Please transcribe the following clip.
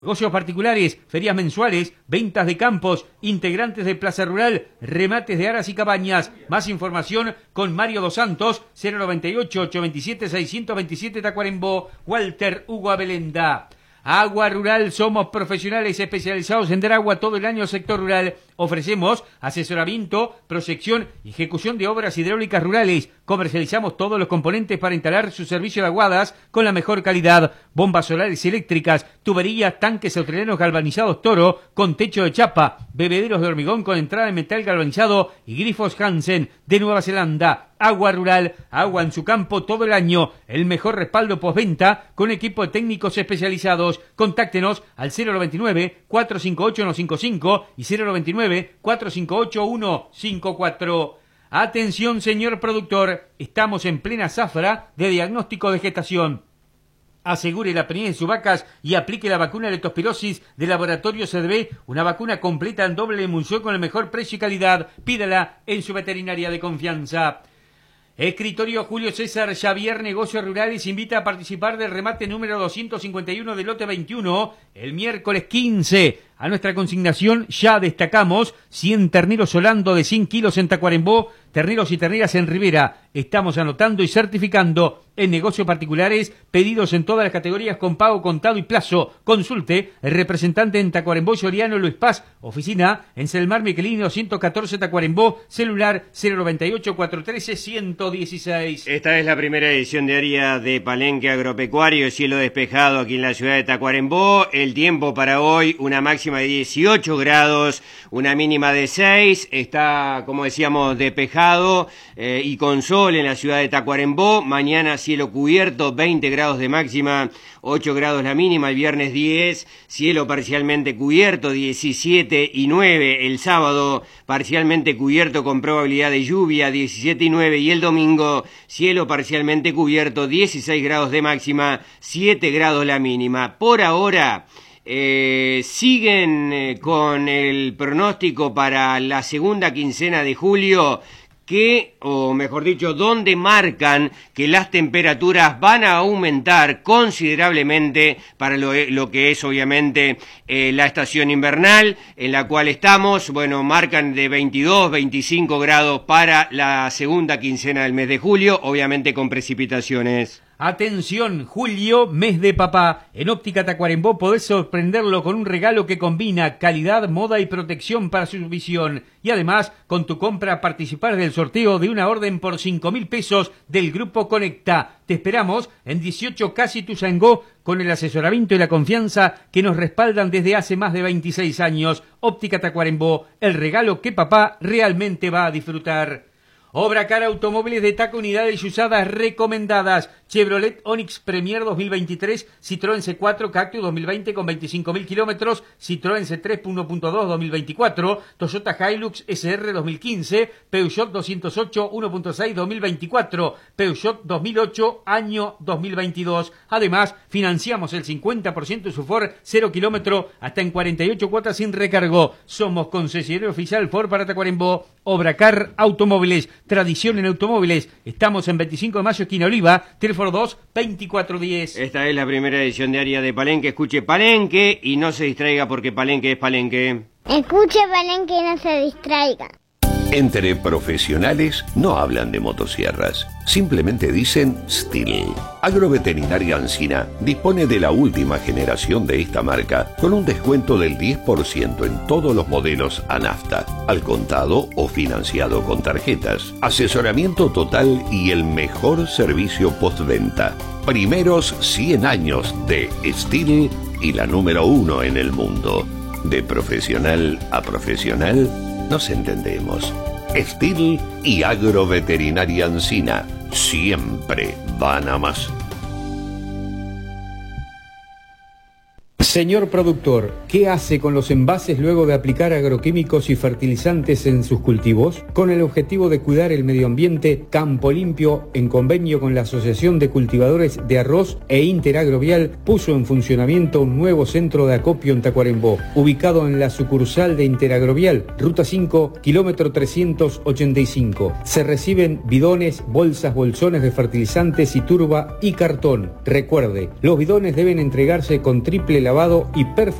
Negocios particulares, ferias mensuales, ventas de campos, integrantes de Plaza Rural, remates de aras y cabañas. Más información con Mario Dos Santos, 098-827-627 Tacuarembó, Walter Hugo Abelenda. Agua Rural, somos profesionales especializados en dar agua todo el año al sector rural. Ofrecemos asesoramiento, proyección y ejecución de obras hidráulicas rurales. Comercializamos todos los componentes para instalar su servicio de aguadas con la mejor calidad. Bombas solares eléctricas, tuberías, tanques australianos galvanizados Toro con techo de chapa, bebederos de hormigón con entrada de metal galvanizado y grifos Hansen de Nueva Zelanda. Agua Rural, agua en su campo todo el año. El mejor respaldo postventa con equipo de técnicos especializados. Contáctenos al 099-458-155 y 099-458-154. Atención, señor productor, estamos en plena zafra de diagnóstico de gestación. Asegure la preñez de sus vacas y aplique la vacuna de leptospirosis de Laboratorio CDB, una vacuna completa en doble emulsión con el mejor precio y calidad. Pídala en su veterinaria de confianza. Escritorio Julio César Xavier Negocios Rurales invita a participar del remate número 251 del lote 21 el miércoles 15. A nuestra consignación ya destacamos 100 terneros Holando de 100 kilos en Tacuarembó, terneros y terneras en Rivera. Estamos anotando y certificando en negocios particulares, pedidos en todas las categorías con pago contado y plazo. Consulte el representante en Tacuarembó, Soriano Luis Paz, oficina en Selmar Miquelino 114 Tacuarembó, celular 098-413-116. Esta es la primera edición diaria de Palenque Agropecuario, cielo despejado aquí en la ciudad de Tacuarembó. El tiempo para hoy, una máxima de 18 grados, una mínima de 6, está, como decíamos, despejado y con sol en la ciudad de Tacuarembó. Mañana cielo cubierto, 20 grados de máxima, 8 grados la mínima. El viernes 10, cielo parcialmente cubierto, 17 y 9. El sábado parcialmente cubierto con probabilidad de lluvia, 17 y 9. Y el domingo, cielo parcialmente cubierto, 16 grados de máxima, 7 grados la mínima. Por ahora siguen con el pronóstico para la segunda quincena de julio, o mejor dicho, donde marcan que las temperaturas van a aumentar considerablemente para lo que es obviamente la estación invernal en la cual estamos. Bueno, marcan de 22, 25 grados para la segunda quincena del mes de julio, obviamente con precipitaciones. Atención, julio, mes de papá. En Óptica Tacuarembó podés sorprenderlo con un regalo que combina calidad, moda y protección para su visión. Y además, con tu compra participar del sorteo de una orden por 5.000 pesos del Grupo Conecta. Te esperamos en 18 Casi Tuzangó con el asesoramiento y la confianza que nos respaldan desde hace más de 26 años. Óptica Tacuarembó, el regalo que papá realmente va a disfrutar. Obracar Automóviles de Taca, unidades usadas recomendadas. Chevrolet Onix Premier 2023, Citroën C4 Cactus 2020 con 25.000 kilómetros, Citroën C3 1.2 2024, Toyota Hilux SR 2015, Peugeot 208 1.6 2024, Peugeot 2008 año 2022. Además, financiamos el 50% de su Ford 0 kilómetro hasta en 48 cuotas sin recargo. Somos concesionario oficial Ford para Tacuarembó. Obracar Automóviles, tradición en automóviles. Estamos en 25 de mayo, esquina Oliva, teléfono 2-2410. Esta es la primera edición diaria de Palenque. Escuche Palenque y no se distraiga porque Palenque es Palenque. Escuche Palenque y no se distraiga. Entre profesionales no hablan de motosierras, simplemente dicen Stihl. Agroveterinaria Ancina dispone de la última generación de esta marca con un descuento del 10% en todos los modelos a nafta, al contado o financiado con tarjetas, asesoramiento total y el mejor servicio postventa. Primeros 100 años de Stihl y la número 1 en el mundo. De profesional a profesional nos entendemos. Stihl y Agroveterinaria Ancina siempre van a más. Señor productor, ¿qué hace con los envases luego de aplicar agroquímicos y fertilizantes en sus cultivos? Con el objetivo de cuidar el medio ambiente, Campo Limpio, en convenio con la Asociación de Cultivadores de Arroz e Interagrovial, puso en funcionamiento un nuevo centro de acopio en Tacuarembó, ubicado en la sucursal de Interagrovial, Ruta 5, kilómetro 385. Se reciben bidones, bolsas, bolsones de fertilizantes y turba y cartón. Recuerde, los bidones deben entregarse con triple lavado lavado y perforación